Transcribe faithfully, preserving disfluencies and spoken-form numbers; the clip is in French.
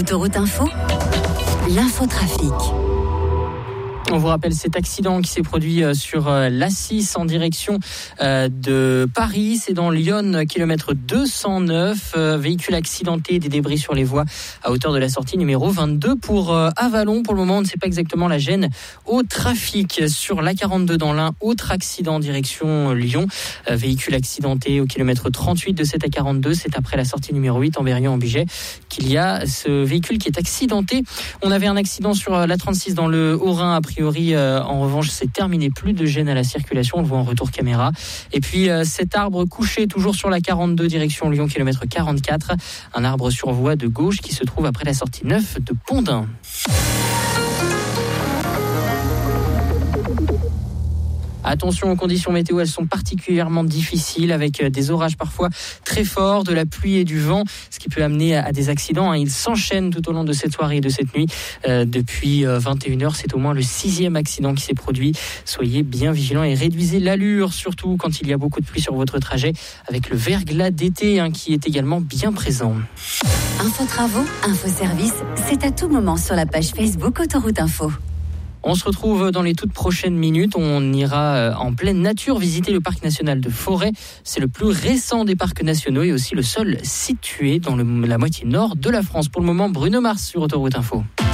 Autoroute Info, l'infotrafic. On vous rappelle cet accident qui s'est produit sur l'A six en direction de Paris. C'est dans Lyon, kilomètre deux cent neuf. Véhicule accidenté, des débris sur les voies à hauteur de la sortie numéro vingt-deux pour Avallon. Pour le moment, on ne sait pas exactement la gêne au trafic. Sur l'A quarante-deux dans l'Ain, autre accident direction Lyon. Véhicule accidenté au kilomètre trente-huit de cette A quarante-deux. C'est après la sortie numéro huit en Berrian-en-Bugey qu'il y a ce véhicule qui est accidenté. On avait un accident sur l'A trente-six dans le Haut-Rhin. A priori, euh, en revanche, c'est terminé. Plus de gêne à la circulation. On le voit en retour caméra. Et puis, euh, cet arbre couché, toujours sur la quarante-deux, direction Lyon, kilomètre quarante-quatre. Un arbre sur voie de gauche qui se trouve après la sortie neuf de Pondin. Attention aux conditions météo, elles sont particulièrement difficiles avec des orages parfois très forts, de la pluie et du vent, ce qui peut amener à des accidents. Ils s'enchaînent tout au long de cette soirée et de cette nuit. Euh, depuis vingt et une heures, c'est au moins le sixième accident qui s'est produit. Soyez bien vigilants et réduisez l'allure, surtout quand il y a beaucoup de pluie sur votre trajet, avec le verglas d'été hein, qui est également bien présent. Info travaux, info service, c'est à tout moment sur la page Facebook Autoroute Info. On se retrouve dans les toutes prochaines minutes. On ira en pleine nature visiter le parc national de Forêt. C'est le plus récent des parcs nationaux et aussi le seul situé dans le, la moitié nord de la France. Pour le moment, Bruno Mars sur Autoroute Info.